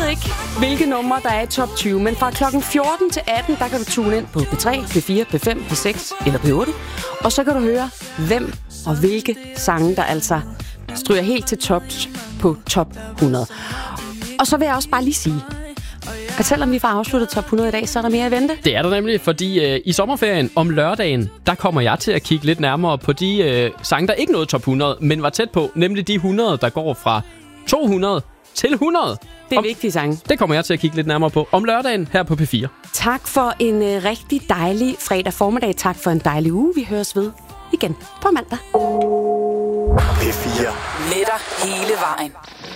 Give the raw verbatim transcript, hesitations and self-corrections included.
ved ikke, hvilke numre der er i top tyve, men fra klokken fjorten til atten, der kan du tune ind på P tre, P fire, P fem, P seks eller P otte. Og så kan du høre, hvem og hvilke sange, der altså stryger helt til tops på top hundrede. Og så vil jeg også bare lige sige, at selvom vi får afsluttet top hundrede i dag, så er der mere at vente. Det er der nemlig, fordi øh, i sommerferien om lørdagen, der kommer jeg til at kigge lidt nærmere på de øh, sange, der ikke nåede top hundrede, men var tæt på, nemlig de hundrede, der går fra to hundrede til hundrede. Det er vigtige sange. Det kommer jeg til at kigge lidt nærmere på om lørdagen her på P fire. Tak for en øh, rigtig dejlig fredag formiddag. Tak for en dejlig uge. Vi høres ved igen på mandag. P fire. Med dig hele vejen.